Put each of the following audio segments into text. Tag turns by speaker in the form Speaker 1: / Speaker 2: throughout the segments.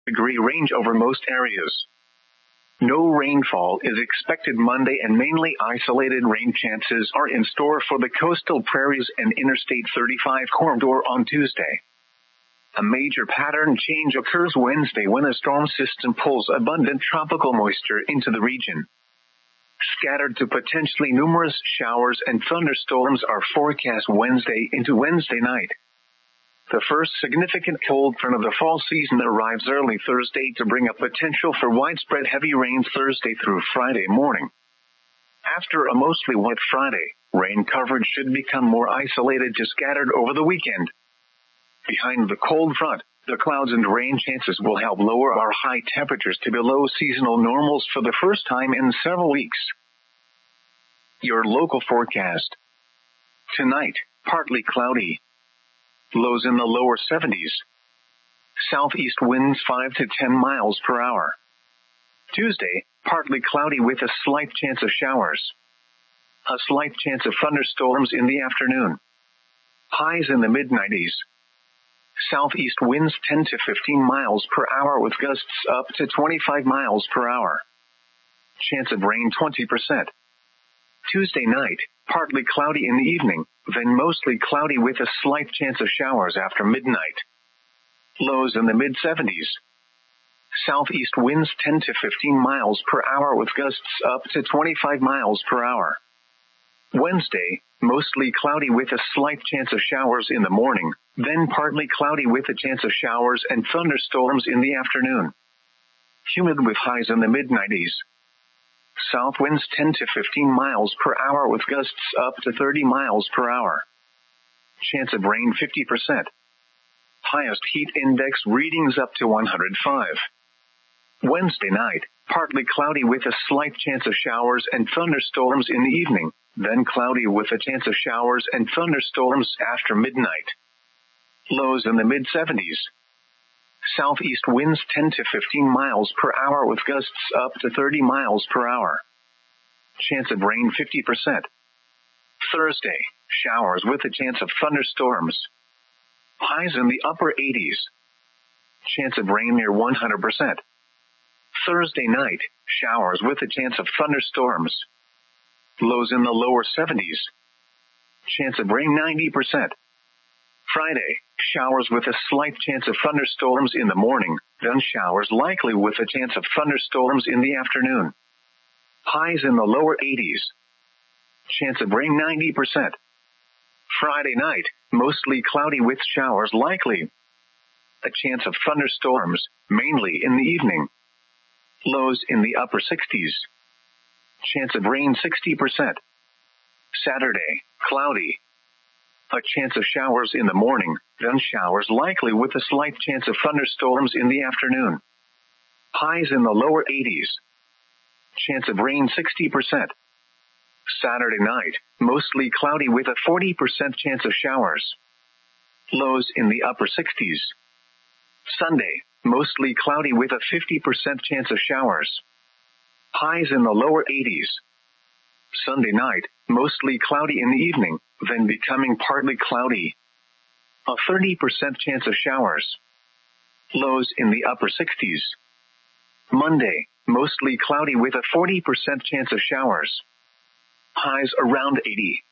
Speaker 1: degree range over most areas. No rainfall is expected Monday, and mainly isolated rain chances are in store for the coastal prairies and Interstate 35 corridor on Tuesday. A major pattern change occurs Wednesday when a storm system pulls abundant tropical moisture into the region. Scattered to potentially numerous showers and thunderstorms are forecast Wednesday into Wednesday night. The first significant cold front of the fall season arrives early Thursday to bring a potential for widespread heavy rains Thursday through Friday morning. After a mostly wet Friday, rain coverage should become more isolated to scattered over the weekend. Behind the cold front, the clouds and rain chances will help lower our high temperatures to below seasonal normals for the first time in several weeks. Your local forecast. Tonight, partly cloudy. Lows in the lower 70s. Southeast winds 5 to 10 miles per hour. Tuesday, partly cloudy with a slight chance of showers. A slight chance of thunderstorms in the afternoon. Highs in the mid-90s. Southeast winds 10 to 15 miles per hour with gusts up to 25 miles per hour. Chance of rain 20%. Tuesday night, partly cloudy in the evening, then mostly cloudy with a slight chance of showers after midnight. Lows in the mid-70s. Southeast winds 10 to 15 miles per hour with gusts up to 25 miles per hour. Wednesday, mostly cloudy with a slight chance of showers in the morning, then partly cloudy with a chance of showers and thunderstorms in the afternoon. Humid with highs in the mid-90s. South winds 10 to 15 miles per hour with gusts up to 30 miles per hour. Chance of rain 50%. Highest heat index readings up to 105. Wednesday night, partly cloudy with a slight chance of showers and thunderstorms in the evening, then cloudy with a chance of showers and thunderstorms after midnight. Lows in the mid-70s. Southeast winds 10 to 15 miles per hour with gusts up to 30 miles per hour. Chance of rain 50%. Thursday, showers with a chance of thunderstorms. Highs in the upper 80s. Chance of rain near 100%. Thursday night, showers with a chance of thunderstorms. Lows in the lower 70s. Chance of rain 90%. Friday, showers with a slight chance of thunderstorms in the morning, then showers likely with a chance of thunderstorms in the afternoon. Highs in the lower 80s. Chance of rain 90%. Friday night, mostly cloudy with showers likely. A chance of thunderstorms, mainly in the evening. Lows in the upper 60s. Chance of rain 60%. Saturday, cloudy. A chance of showers in the morning, then showers likely with a slight chance of thunderstorms in the afternoon. Highs in the lower 80s. Chance of rain 60%. Saturday night, mostly cloudy with a 40% chance of showers. Lows in the upper 60s. Sunday, mostly cloudy with a 50% chance of showers. Highs in the lower 80s. Sunday night, mostly cloudy in the evening, then becoming partly cloudy. A 30% chance of showers. Lows in the upper 60s. Monday, mostly cloudy with a 40% chance of showers. Highs around 80.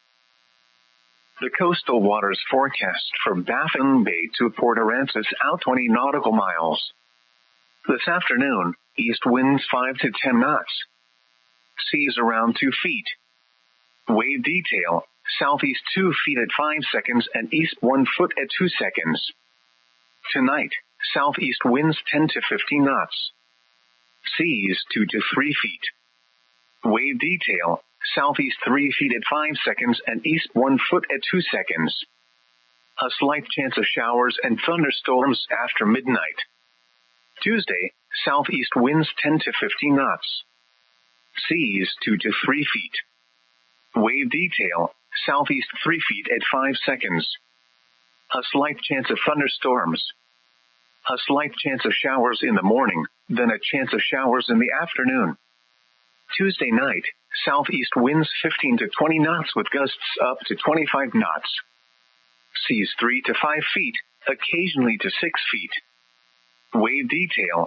Speaker 1: The coastal waters forecast from Baffin Bay to Port Aransas out 20 nautical miles. This afternoon, east winds 5 to 10 knots. Seas around 2 feet. Wave detail, southeast 2 feet at 5 seconds and east 1 foot at 2 seconds. Tonight, southeast winds 10 to 15 knots. Seas 2 to 3 feet. Wave detail, southeast 3 feet at 5 seconds and east 1 foot at 2 seconds. A slight chance of showers and thunderstorms after midnight. Tuesday, southeast winds 10 to 15 knots. Seas 2 to 3 feet. Wave detail, southeast 3 feet at 5 seconds. A slight chance of thunderstorms. A slight chance of showers in the morning, then a chance of showers in the afternoon. Tuesday night, southeast winds 15 to 20 knots with gusts up to 25 knots. Seas 3 to 5 feet, occasionally to 6 feet. Wave detail,